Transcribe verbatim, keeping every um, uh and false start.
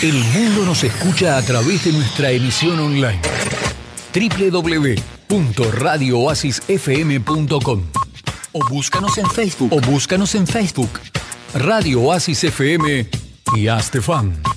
El mundo nos escucha a través de nuestra emisión online. doble u doble u doble u punto radio oasis f m punto com o búscanos en Facebook o búscanos en Facebook Radio Oasis F M y hazte fan.